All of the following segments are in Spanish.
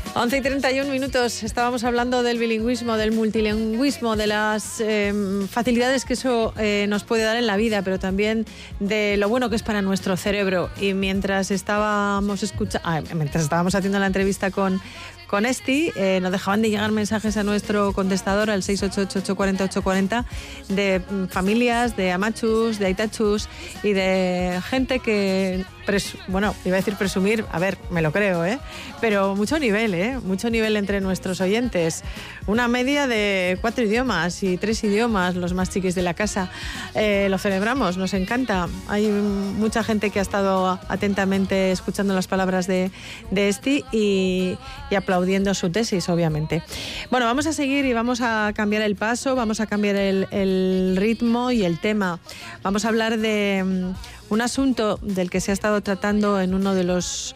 11:31. Estábamos hablando del bilingüismo, del multilingüismo, de las facilidades que eso nos puede dar en la vida, pero también de lo bueno que es para nuestro cerebro. Y mientras estábamos haciendo la entrevista con Esti, nos dejaban de llegar mensajes a nuestro contestador al 688-840-840 de familias, de amachus, de aitachus y de gente que, iba a decir presumir, a ver, me lo creo, pero mucho nivel entre nuestros oyentes. Una media de 4 idiomas y 3 idiomas, los más chiquis de la casa. Lo celebramos, nos encanta. Hay mucha gente que ha estado atentamente escuchando las palabras de Esti y aplaudiendo su tesis, obviamente. Bueno, vamos a seguir y vamos a cambiar el paso, vamos a cambiar el ritmo y el tema. Vamos a hablar de un asunto del que se ha estado tratando en uno de los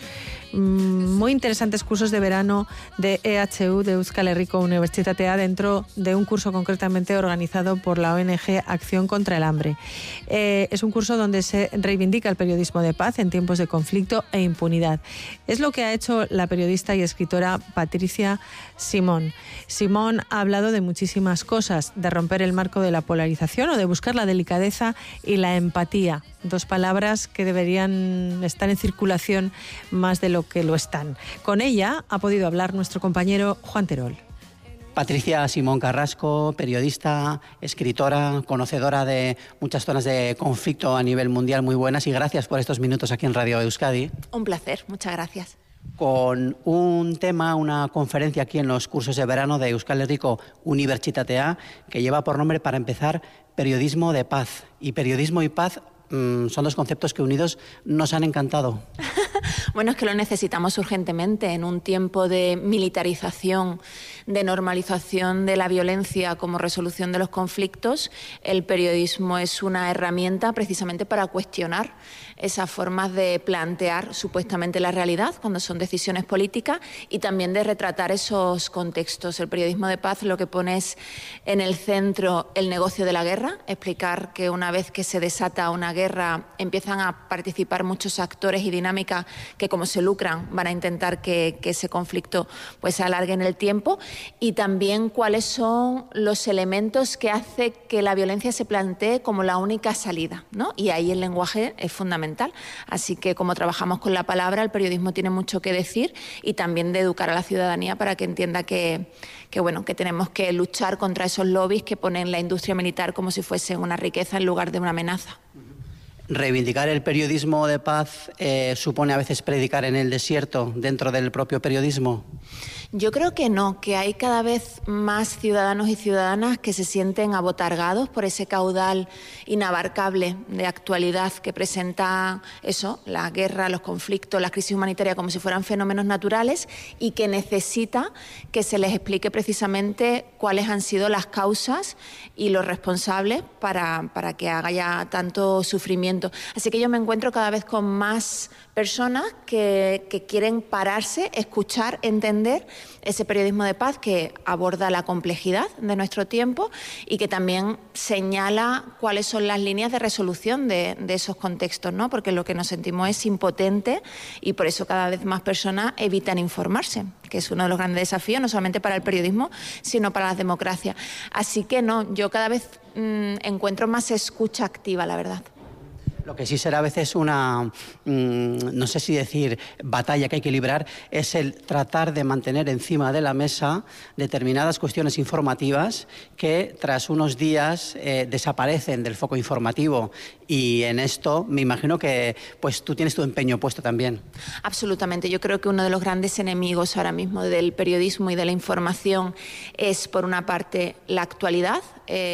muy interesantes cursos de verano de EHU, de Euskal Herriko Unibertsitatea, dentro de un curso concretamente organizado por la ONG Acción contra el Hambre. Es un curso donde se reivindica el periodismo de paz en tiempos de conflicto e impunidad. Es lo que ha hecho la periodista y escritora Patricia Simón. Simón ha hablado de muchísimas cosas, de romper el marco de la polarización o de buscar la delicadeza y la empatía. 2 palabras que deberían estar en circulación más de lo que lo están. Con ella ha podido hablar nuestro compañero Juan Terol. Patricia Simón Carrasco, periodista, escritora, conocedora de muchas zonas de conflicto a nivel mundial, muy buenas, y gracias por estos minutos aquí en Radio Euskadi. Un placer, muchas gracias. Con un tema, una conferencia aquí en los cursos de verano de Euskal Herriko Unibertsitatea, que lleva por nombre, para empezar, Periodismo de Paz. Y periodismo y paz son 2 conceptos que unidos nos han encantado. Bueno, es que lo necesitamos urgentemente en un tiempo de militarización, de normalización de la violencia como resolución de los conflictos. El periodismo es una herramienta precisamente para cuestionar esas formas de plantear supuestamente la realidad cuando son decisiones políticas y también de retratar esos contextos. El periodismo de paz lo que pone es en el centro el negocio de la guerra, explicar que una vez que se desata una guerra empiezan a participar muchos actores y dinámicas que, como se lucran, van a intentar que ese conflicto pues se alargue en el tiempo, y también cuáles son los elementos que hacen que la violencia se plantee como la única salida, ¿no? Y ahí el lenguaje es fundamental. Así que, como trabajamos con la palabra, el periodismo tiene mucho que decir, y también de educar a la ciudadanía para que entienda que tenemos que luchar contra esos lobbies que ponen la industria militar como si fuese una riqueza en lugar de una amenaza. Reivindicar el periodismo de paz supone a veces predicar en el desierto dentro del propio periodismo. Yo creo que no, que hay cada vez más ciudadanos y ciudadanas que se sienten abotargados por ese caudal inabarcable de actualidad que presenta la guerra, los conflictos, la crisis humanitaria como si fueran fenómenos naturales, y que necesita que se les explique precisamente cuáles han sido las causas y los responsables para que haya tanto sufrimiento. Así que yo me encuentro cada vez con más personas que quieren pararse, escuchar, entender ese periodismo de paz que aborda la complejidad de nuestro tiempo y que también señala cuáles son las líneas de resolución de esos contextos, ¿no? Porque lo que nos sentimos es impotente, y por eso cada vez más personas evitan informarse, que es uno de los grandes desafíos, no solamente para el periodismo, sino para las democracias. Así que no, yo cada vez encuentro más escucha activa, la verdad. Lo que sí será a veces una, no sé si decir, batalla que hay que librar, es el tratar de mantener encima de la mesa determinadas cuestiones informativas que tras unos días desaparecen del foco informativo. Y en esto me imagino que pues tú tienes tu empeño puesto también. Absolutamente. Yo creo que uno de los grandes enemigos ahora mismo del periodismo y de la información es, por una parte, la actualidad,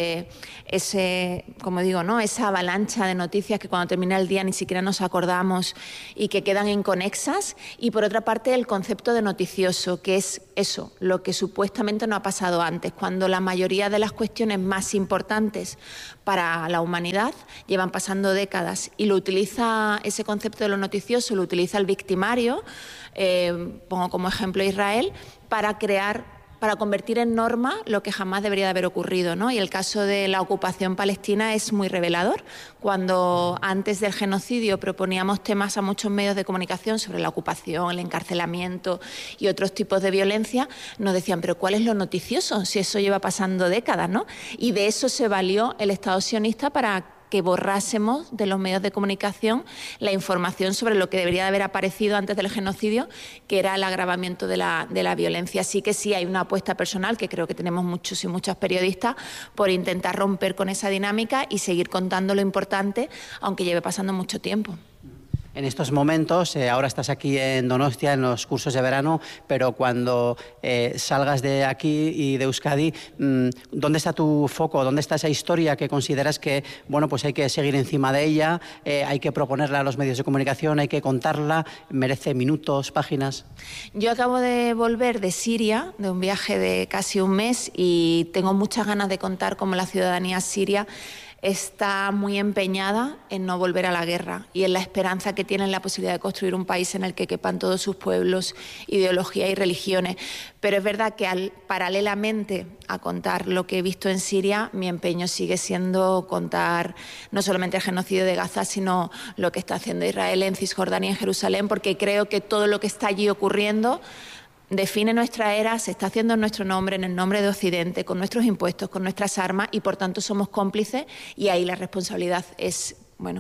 como digo, ¿no? Esa avalancha de noticias que cuando termina el día ni siquiera nos acordamos y que quedan inconexas, y por otra parte el concepto de noticioso, que es eso, lo que supuestamente no ha pasado antes, cuando la mayoría de las cuestiones más importantes para la humanidad llevan pasando décadas, y lo utiliza ese concepto de lo noticioso, lo utiliza el victimario, pongo como ejemplo Israel, para crear para convertir en norma lo que jamás debería de haber ocurrido, ¿no? Y el caso de la ocupación palestina es muy revelador. Cuando antes del genocidio proponíamos temas a muchos medios de comunicación sobre la ocupación, el encarcelamiento y otros tipos de violencia, nos decían, pero ¿cuál es lo noticioso? Si eso lleva pasando décadas, ¿no? Y de eso se valió el Estado sionista para que borrásemos de los medios de comunicación la información sobre lo que debería de haber aparecido antes del genocidio, que era el agravamiento de la violencia. Así que sí hay una apuesta personal, que creo que tenemos muchos y muchas periodistas, por intentar romper con esa dinámica y seguir contando lo importante, aunque lleve pasando mucho tiempo. En estos momentos, ahora estás aquí en Donostia en los cursos de verano, pero cuando salgas de aquí y de Euskadi, ¿dónde está tu foco? ¿Dónde está esa historia que consideras que, bueno, pues hay que seguir encima de ella, hay que proponerla a los medios de comunicación, hay que contarla, merece minutos, páginas? Yo acabo de volver de Siria, de un viaje de casi un mes, y tengo muchas ganas de contar cómo la ciudadanía siria está muy empeñada en no volver a la guerra y en la esperanza que tiene en la posibilidad de construir un país en el que quepan todos sus pueblos, ideologías y religiones. Pero es verdad que paralelamente a contar lo que he visto en Siria, mi empeño sigue siendo contar no solamente el genocidio de Gaza, sino lo que está haciendo Israel en Cisjordania y en Jerusalén, porque creo que todo lo que está allí ocurriendo define nuestra era, se está haciendo en nuestro nombre, en el nombre de Occidente, con nuestros impuestos, con nuestras armas, y por tanto somos cómplices, y ahí la responsabilidad es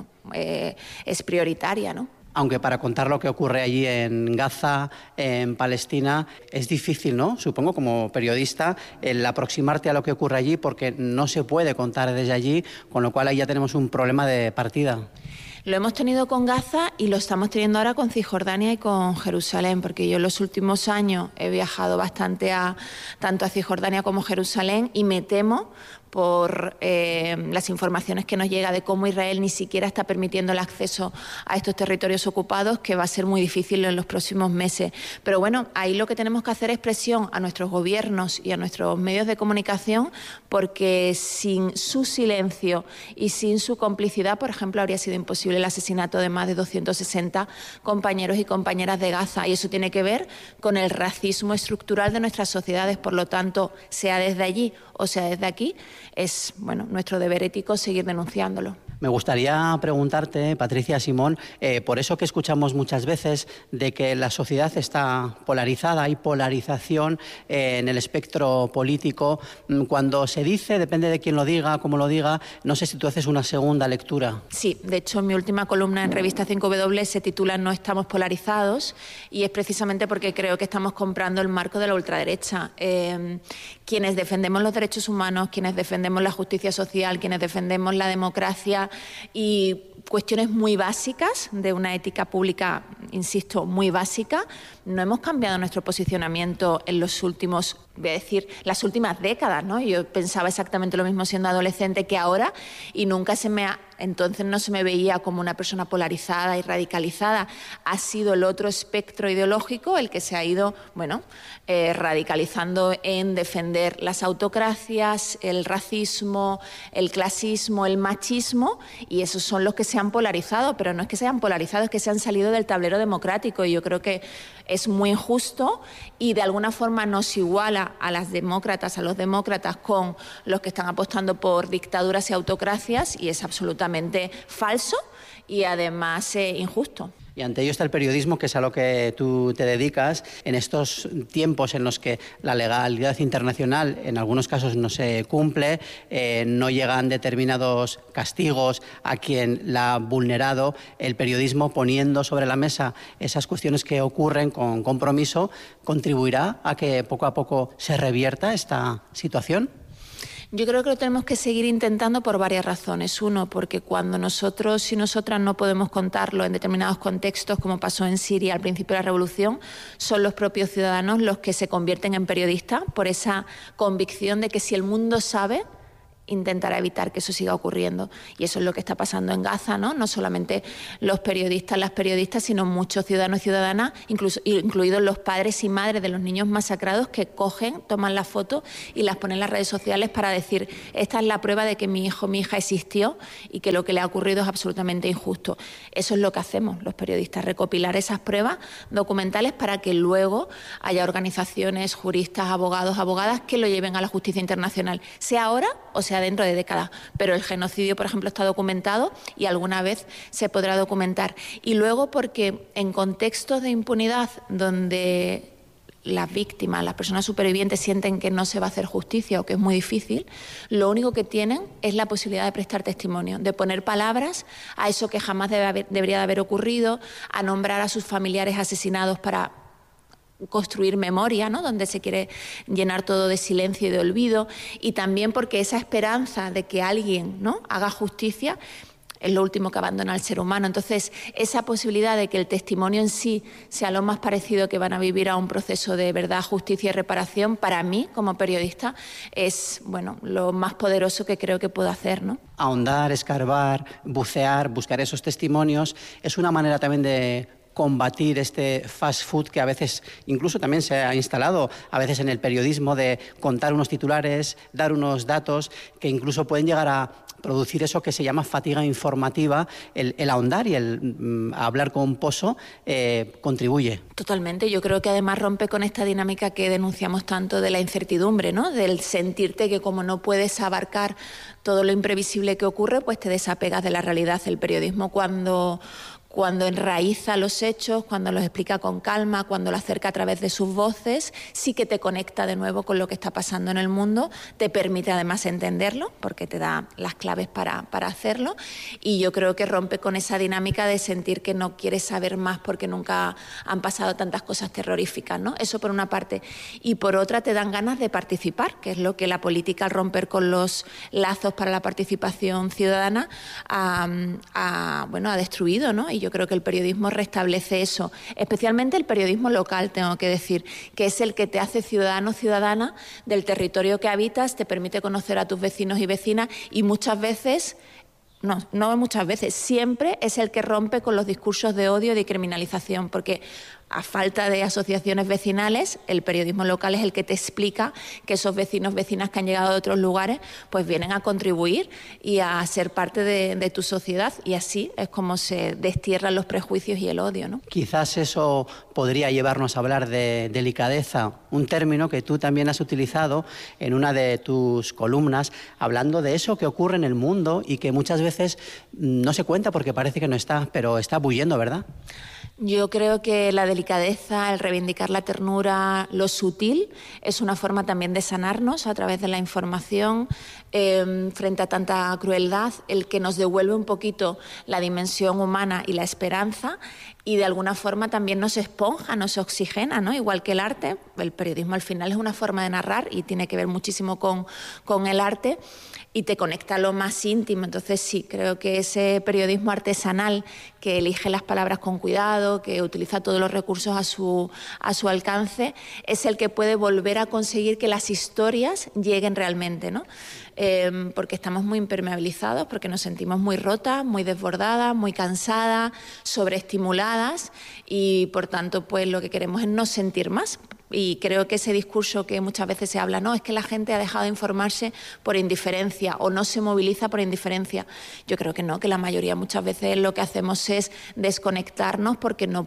prioritaria, ¿no? Aunque para contar lo que ocurre allí en Gaza, en Palestina, es difícil, ¿no? Supongo, como periodista, el aproximarte a lo que ocurre allí, porque no se puede contar desde allí, con lo cual ahí ya tenemos un problema de partida. Lo hemos tenido con Gaza y lo estamos teniendo ahora con Cisjordania y con Jerusalén, porque yo en los últimos años he viajado bastante tanto a Cisjordania como a Jerusalén, y me temo por las informaciones que nos llega de cómo Israel ni siquiera está permitiendo el acceso a estos territorios ocupados, que va a ser muy difícil en los próximos meses. Pero bueno, ahí lo que tenemos que hacer es presión a nuestros gobiernos y a nuestros medios de comunicación, porque sin su silencio y sin su complicidad, por ejemplo, habría sido imposible el asesinato de más de 260 compañeros y compañeras de Gaza, y eso tiene que ver con el racismo estructural de nuestras sociedades. Por lo tanto, sea desde allí o sea desde aquí, es nuestro deber ético seguir denunciándolo. Me gustaría preguntarte, Patricia Simón, por eso que escuchamos muchas veces de que la sociedad está polarizada, hay polarización en el espectro político. Cuando se dice, depende de quién lo diga, cómo lo diga, no sé si tú haces una segunda lectura. Sí, de hecho mi última columna en Revista 5W se titula No estamos polarizados, y es precisamente porque creo que estamos comprando el marco de la ultraderecha. Quienes defendemos los derechos humanos, quienes defendemos la justicia social, quienes defendemos la democracia y cuestiones muy básicas de una ética pública, insisto, muy básica, no hemos cambiado nuestro posicionamiento en los últimos, voy a decir, las últimas décadas, ¿no? Yo pensaba exactamente lo mismo siendo adolescente que ahora, y nunca entonces no se me veía como una persona polarizada y radicalizada. Ha sido el otro espectro ideológico el que se ha ido, radicalizando en defender las autocracias, el racismo, el clasismo, el machismo, y esos son los que se han polarizado, pero no es que se hayan polarizado, es que se han salido del tablero democrático, y yo creo que es muy injusto y de alguna forma nos iguala a las demócratas, a los demócratas, con los que están apostando por dictaduras y autocracias, y es absolutamente falso y además injusto. Y ante ello está el periodismo, que es a lo que tú te dedicas. En estos tiempos en los que la legalidad internacional en algunos casos no se cumple, no llegan determinados castigos a quien la ha vulnerado, el periodismo, poniendo sobre la mesa esas cuestiones que ocurren con compromiso, ¿contribuirá a que poco a poco se revierta esta situación? Yo creo que lo tenemos que seguir intentando por varias razones. Uno, porque cuando nosotros y nosotras no podemos contarlo en determinados contextos, como pasó en Siria al principio de la revolución, son los propios ciudadanos los que se convierten en periodistas por esa convicción de que si el mundo sabe, intentará evitar que eso siga ocurriendo. Y eso es lo que está pasando en Gaza, ¿no? No solamente los periodistas, las periodistas, sino muchos ciudadanos y ciudadanas, incluidos los padres y madres de los niños masacrados, que cogen, toman las fotos y las ponen en las redes sociales para decir: esta es la prueba de que mi hijo, mi hija existió y que lo que le ha ocurrido es absolutamente injusto. Eso es lo que hacemos los periodistas, recopilar esas pruebas documentales para que luego haya organizaciones, juristas, abogados, abogadas que lo lleven a la justicia internacional, sea ahora o sea dentro de décadas. Pero el genocidio, por ejemplo, está documentado y alguna vez se podrá documentar. Y luego porque en contextos de impunidad donde las víctimas, las personas supervivientes sienten que no se va a hacer justicia o que es muy difícil, lo único que tienen es la posibilidad de prestar testimonio, de poner palabras a eso que jamás debería de haber ocurrido, a nombrar a sus familiares asesinados para construir memoria, ¿no? Donde se quiere llenar todo de silencio y de olvido, y también porque esa esperanza de que alguien, ¿no?, haga justicia es lo último que abandona al ser humano. Entonces, esa posibilidad de que el testimonio en sí sea lo más parecido que van a vivir a un proceso de verdad, justicia y reparación, para mí, como periodista, es, bueno, lo más poderoso que creo que puedo hacer, ¿no? Ahondar, escarbar, bucear, buscar esos testimonios, es una manera también de combatir este fast food que a veces incluso también se ha instalado a veces en el periodismo, de contar unos titulares, dar unos datos que incluso pueden llegar a producir eso que se llama fatiga informativa. El ahondar y el hablar con pozo contribuye. Totalmente. Yo creo que además rompe con esta dinámica que denunciamos tanto de la incertidumbre, ¿no? Del sentirte que como no puedes abarcar todo lo imprevisible que ocurre, pues te desapegas de la realidad. El periodismo cuando enraiza los hechos, cuando los explica con calma, cuando lo acerca a través de sus voces, sí que te conecta de nuevo con lo que está pasando en el mundo, te permite además entenderlo, porque te da las claves para hacerlo, y yo creo que rompe con esa dinámica de sentir que no quieres saber más porque nunca han pasado tantas cosas terroríficas, ¿no? Eso por una parte. Y por otra te dan ganas de participar, que es lo que la política, al romper con los lazos para la participación ciudadana, ha destruido, ¿no? Y yo creo que el periodismo restablece eso, especialmente el periodismo local, tengo que decir, que es el que te hace ciudadano, ciudadana del territorio que habitas, te permite conocer a tus vecinos y vecinas, y muchas veces, no muchas veces, siempre es el que rompe con los discursos de odio y de criminalización, porque a falta de asociaciones vecinales, el periodismo local es el que te explica que esos vecinos, vecinas que han llegado de otros lugares, pues vienen a contribuir y a ser parte de tu sociedad, y así es como se destierran los prejuicios y el odio, ¿no? Quizás eso podría llevarnos a hablar de delicadeza, un término que tú también has utilizado en una de tus columnas, hablando de eso que ocurre en el mundo y que muchas veces no se cuenta porque parece que no está, pero está bullendo, ¿verdad? Yo creo que la delicadeza, el reivindicar la ternura, lo sutil, es una forma también de sanarnos a través de la información frente a tanta crueldad, el que nos devuelve un poquito la dimensión humana y la esperanza, y de alguna forma también nos esponja, nos oxigena, ¿no? Igual que el arte. El periodismo al final es una forma de narrar y tiene que ver muchísimo con el arte, y te conecta a lo más íntimo. Entonces sí, creo que ese periodismo artesanal que elige las palabras con cuidado, que utiliza todos los recursos a su alcance, es el que puede volver a conseguir que las historias lleguen realmente, ¿no? Porque estamos muy impermeabilizados, porque nos sentimos muy rotas, muy desbordadas, muy cansadas, sobreestimuladas, y por tanto pues lo que queremos es no sentir más. Y creo que ese discurso que muchas veces se habla, no, es que la gente ha dejado de informarse por indiferencia o no se moviliza por indiferencia. Yo creo que no, que la mayoría muchas veces lo que hacemos es desconectarnos porque no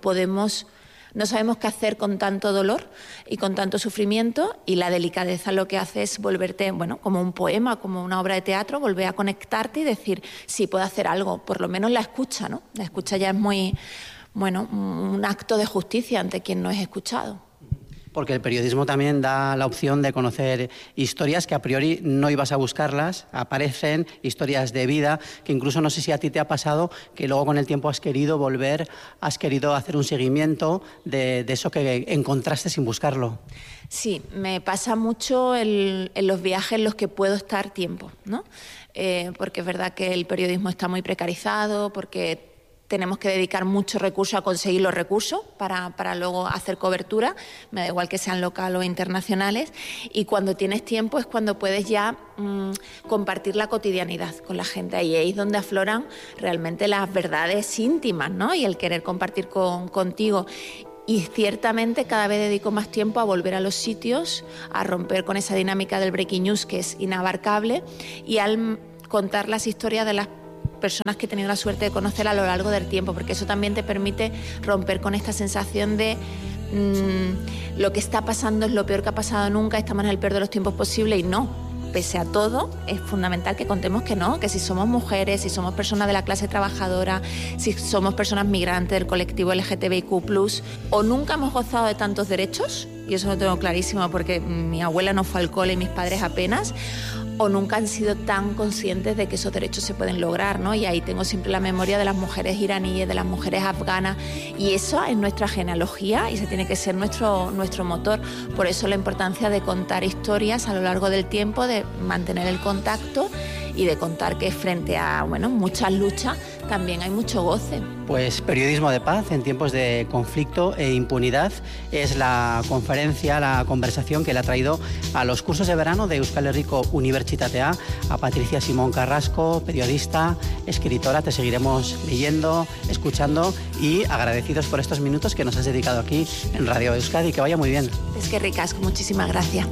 sabemos qué hacer con tanto dolor y con tanto sufrimiento, y la delicadeza lo que hace es volverte, bueno, como un poema, como una obra de teatro, volver a conectarte y decir, sí, puedo hacer algo, por lo menos la escucha, ¿no? La escucha ya es muy, bueno, un acto de justicia ante quien no es escuchado. Porque el periodismo también da la opción de conocer historias que a priori no ibas a buscarlas, aparecen historias de vida, que incluso no sé si a ti te ha pasado, que luego con el tiempo has querido volver, has querido hacer un seguimiento de eso que encontraste sin buscarlo. Sí, me pasa mucho en los viajes en los que puedo estar tiempo, ¿no? Porque es verdad que el periodismo está muy precarizado, porque tenemos que dedicar mucho recurso a conseguir los recursos para luego hacer cobertura, me da igual que sean locales o internacionales, y cuando tienes tiempo es cuando puedes ya compartir la cotidianidad con la gente. Ahí es donde afloran realmente las verdades íntimas, ¿no? Y el querer compartir contigo. Y ciertamente cada vez dedico más tiempo a volver a los sitios, a romper con esa dinámica del breaking news que es inabarcable, y al contar las historias de las personas que he tenido la suerte de conocer a lo largo del tiempo, porque eso también te permite romper con esta sensación de lo que está pasando es lo peor que ha pasado nunca, estamos en el peor de los tiempos posible, y no. Pese a todo, es fundamental que contemos que no, que si somos mujeres, si somos personas de la clase trabajadora, si somos personas migrantes del colectivo LGTBIQ+, o nunca hemos gozado de tantos derechos, y eso lo tengo clarísimo porque mi abuela no fue al cole y mis padres apenas, o nunca han sido tan conscientes de que esos derechos se pueden lograr, ¿no? Y ahí tengo siempre la memoria de las mujeres iraníes, de las mujeres afganas, y eso es nuestra genealogía y se tiene que ser nuestro motor. Por eso la importancia de contar historias a lo largo del tiempo, de mantener el contacto y de contar que frente a muchas luchas también hay mucho goce. Pues Periodismo de Paz en tiempos de conflicto e impunidad es la conferencia, la conversación que le ha traído a los cursos de verano de Euskal Herriko Unibertsitatea a Patricia Simón Carrasco, periodista, escritora. Te seguiremos leyendo, escuchando y agradecidos por estos minutos que nos has dedicado aquí en Radio Euskadi. Que vaya muy bien. Es que ricasco, muchísimas gracias.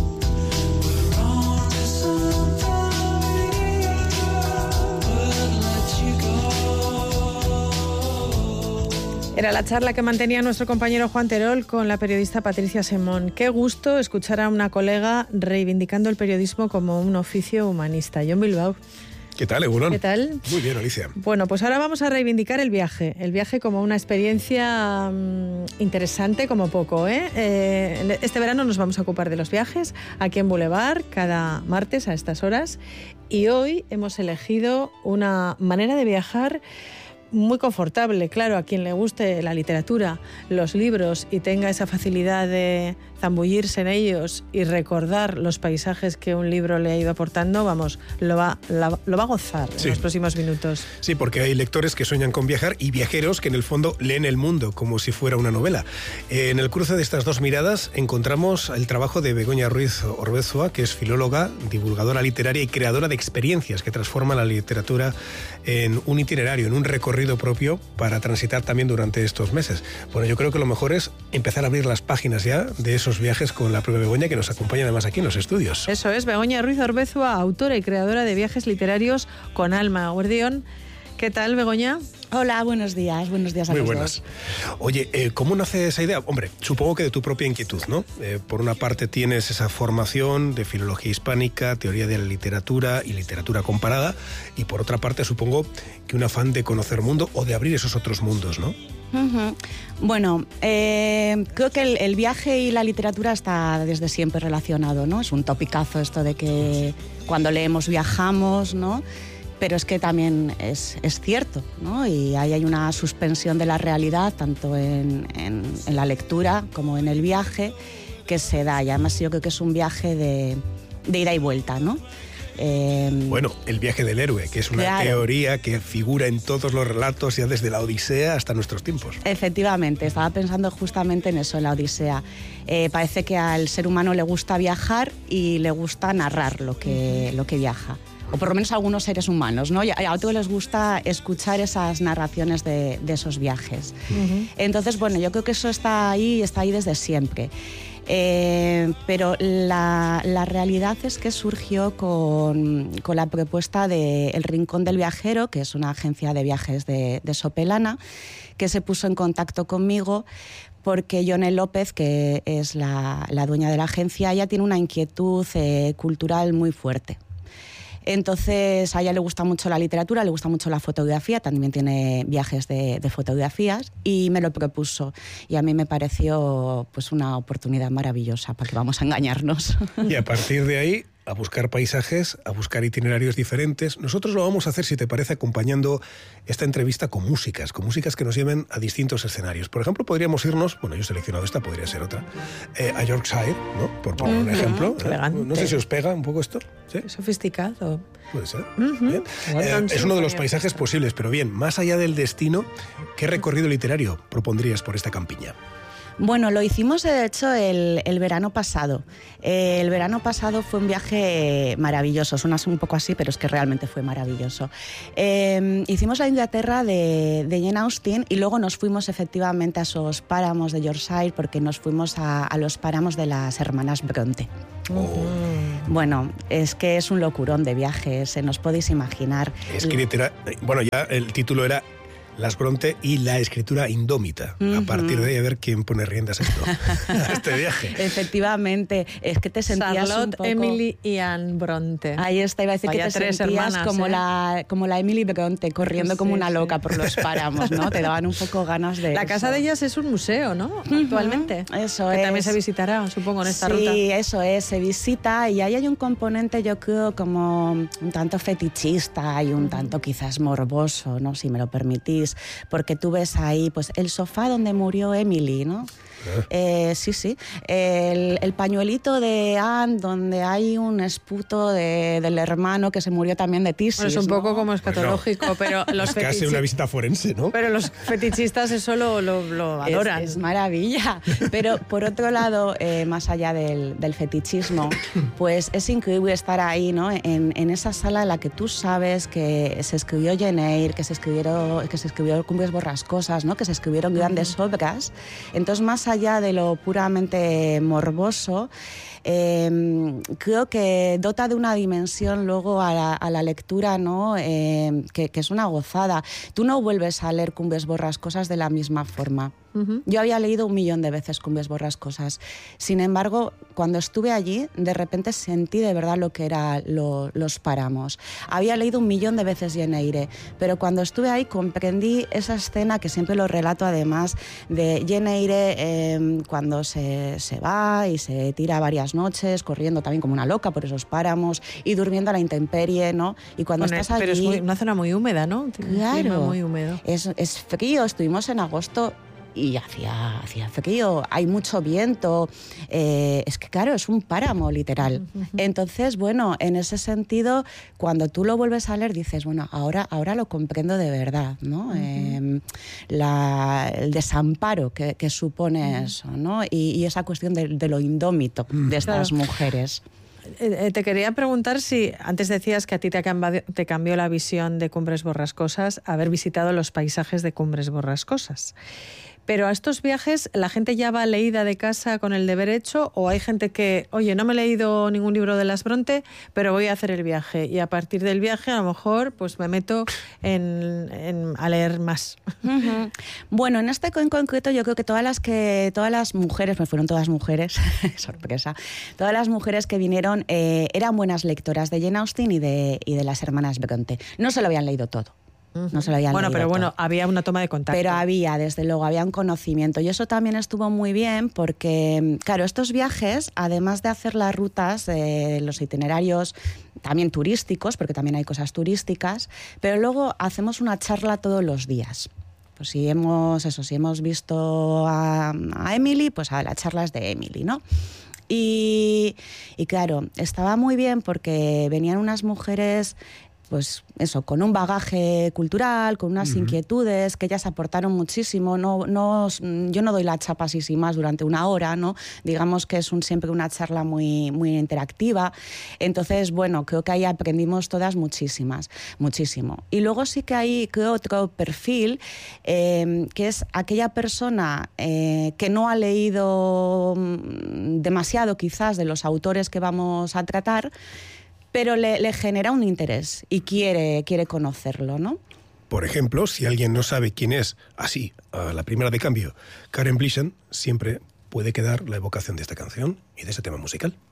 Era la charla que mantenía nuestro compañero Juan Terol con la periodista Patricia Simón. Qué gusto escuchar a una colega reivindicando el periodismo como un oficio humanista. Jon Bilbao. ¿Qué tal, Egunon? ¿Qué tal? Muy bien, Alicia. Bueno, pues ahora vamos a reivindicar el viaje como una experiencia interesante como poco, ¿eh? Este verano nos vamos a ocupar de los viajes aquí en Boulevard, cada martes a estas horas, y hoy hemos elegido una manera de viajar muy confortable, claro, a quien le guste la literatura, los libros y tenga esa facilidad de zambullirse en ellos y recordar los paisajes que un libro le ha ido aportando, vamos, lo va a gozar en los próximos minutos. Sí, porque hay lectores que sueñan con viajar y viajeros que en el fondo leen el mundo como si fuera una novela. En el cruce de estas dos miradas encontramos el trabajo de Begoña Ruiz Orbezua, que es filóloga, divulgadora literaria y creadora de experiencias que transforman la literatura en un itinerario, en un recorrido propio para transitar también durante estos meses. Bueno, yo creo que lo mejor es empezar a abrir las páginas ya de esos viajes con la propia Begoña, que nos acompaña además aquí en los estudios. Eso es, Begoña Ruiz Orbezua, autora y creadora de viajes literarios con alma. Guardión, ¿qué tal, Begoña? Hola, buenos días a los dos. Muy buenas. Oye, ¿cómo nace esa idea? Hombre, supongo que de tu propia inquietud, ¿no? Por una parte tienes esa formación de filología hispánica, teoría de la literatura y literatura comparada, y por otra parte supongo que un afán de conocer mundo o de abrir esos otros mundos, ¿no? Uh-huh. Bueno, creo que el viaje y la literatura está desde siempre relacionado, ¿no? Es un topicazo esto de que cuando leemos viajamos, ¿no? Pero es que también es cierto, ¿no? Y ahí hay una suspensión de la realidad, tanto en la lectura como en el viaje, que se da. Y además yo creo que es un viaje de ida y vuelta, ¿no? Bueno, el viaje del héroe, que es una teoría que figura en todos los relatos, ya desde la Odisea hasta nuestros tiempos. Efectivamente, estaba pensando justamente en eso, en la Odisea. Parece que al ser humano le gusta viajar y le gusta narrar lo que viaja. O por lo menos a algunos seres humanos, ¿no? Y a otros les gusta escuchar esas narraciones de esos viajes. Uh-huh. Entonces, bueno, yo creo que eso está ahí desde siempre. Pero la realidad es que surgió con la propuesta de El Rincón del Viajero, que es una agencia de viajes de Sopelana, que se puso en contacto conmigo porque Yone López, que es la dueña de la agencia, ella tiene una inquietud cultural muy fuerte. Entonces, a ella le gusta mucho la literatura, le gusta mucho la fotografía, también tiene viajes de fotografías y me lo propuso. Y a mí me pareció pues una oportunidad maravillosa, para que vamos a engañarnos. Y a partir de ahí a buscar paisajes, a buscar itinerarios diferentes. Nosotros lo vamos a hacer, si te parece, acompañando esta entrevista con músicas que nos lleven a distintos escenarios. Por ejemplo, podríamos irnos, bueno, yo he seleccionado esta, podría ser otra, a Yorkshire, ¿no? Por poner un ejemplo. No sé si os pega un poco esto. ¿Sí? Sofisticado. Puede ser. Bien. Es uno de los paisajes posibles, pero bien, más allá del destino, ¿qué recorrido literario propondrías por esta campiña? Bueno, lo hicimos de hecho el verano pasado. El verano pasado fue un viaje maravilloso, suena un poco así, pero es que realmente fue maravilloso. Hicimos la Inglaterra de Jane Austen y luego nos fuimos efectivamente a esos páramos de Yorkshire porque nos fuimos a los páramos de las hermanas Bronte. Bueno, es que es un locurón de viajes, nos podéis imaginar. Bueno, ya el título era Las Bronte y la escritura indómita. A partir de ahí, a ver quién pone riendas a este viaje. Efectivamente, es que te sentías Charlotte, un poco... Emily y Anne Bronte. Ahí está, iba a decir Vaya, que te tres sentías hermanas, como la Emily Bronte, corriendo como una loca por los páramos, ¿no? Te daban un poco ganas de La casa de ellas es un museo, ¿no? Actualmente. Eso que es. también se visitará, supongo, en esta ruta. Sí, eso es, se visita y ahí hay un componente, yo creo, como un tanto fetichista y un tanto quizás morboso, ¿no? Si me lo permitís, porque tú ves ahí pues el sofá donde murió Emily, ¿no? Sí. El pañuelito de Anne, donde hay un esputo del hermano que se murió también de tisis. Bueno, es un poco ¿no? como escatológico, pero los es casi una visita forense, ¿no? Pero los fetichistas eso lo adoran. Es maravilla. Pero por otro lado, más allá del fetichismo, pues es increíble estar ahí, ¿no? En esa sala en la que tú sabes que se escribió Jane Eyre, que se escribió Cumbres Borrascosas, ¿no? Que se escribieron grandes obras. Entonces, más allá de lo puramente morboso, creo que dota de una dimensión luego a la lectura, ¿no? Que es una gozada. Tú no vuelves a leer Cumbres Borrascosas de la misma forma. Yo había leído 1.000.000 de veces Cumbres Borrascosas. Sin embargo, cuando estuve allí, de repente sentí de verdad lo que eran los páramos. Había leído 1.000.000 de veces Jane Eyre, pero cuando estuve ahí comprendí esa escena que siempre lo relato además de Jane Eyre cuando se va y se tira varias noches corriendo también como una loca por esos páramos y durmiendo a la intemperie, ¿no? Y cuando estás allí... Pero es una zona muy húmeda, ¿no? Claro, muy húmedo. Es frío, estuvimos en agosto y hacía frío, hay mucho viento, es que claro, es un páramo literal. Entonces, bueno, en ese sentido, cuando tú lo vuelves a leer, dices, bueno, ahora lo comprendo de verdad, ¿no? El desamparo que supone eso, ¿no? Y esa cuestión de lo indómito de estas mujeres. Te quería preguntar si antes decías que a ti te cambió la visión de Cumbres Borrascosas haber visitado los paisajes de Cumbres Borrascosas. Pero a estos viajes, ¿la gente ya va leída de casa con el deber hecho o hay gente que, oye, no me he leído ningún libro de Las Bronte, pero voy a hacer el viaje y a partir del viaje a lo mejor pues me meto a leer más? Bueno, en este en concreto yo creo que todas las mujeres, pues fueron todas mujeres, sorpresa, todas las mujeres que vinieron eran buenas lectoras de Jane Austen y de las hermanas Bronte. No se lo habían leído todo. No se lo habían leído todo. Había una toma de contacto. Pero desde luego, había un conocimiento. Y eso también estuvo muy bien porque, claro, estos viajes, además de hacer las rutas, los itinerarios también turísticos, porque también hay cosas turísticas, pero luego hacemos una charla todos los días. Pues si hemos visto a Emily, pues a las charlas de Emily, ¿no? Y claro, estaba muy bien porque venían unas mujeres... pues eso, con un bagaje cultural, con unas inquietudes que ellas aportaron muchísimo. Yo no doy la chapa así sin más durante una hora, ¿no? Digamos que es siempre una charla muy, muy interactiva. Entonces, bueno, creo que ahí aprendimos todas muchísimo. Y luego sí que hay, creo, otro perfil, que es aquella persona que no ha leído demasiado quizás de los autores que vamos a tratar, pero le genera un interés y quiere conocerlo, ¿no? Por ejemplo, si alguien no sabe quién es, así, a la primera de cambio, Karen Blixen, siempre puede quedar la evocación de esta canción y de ese tema musical.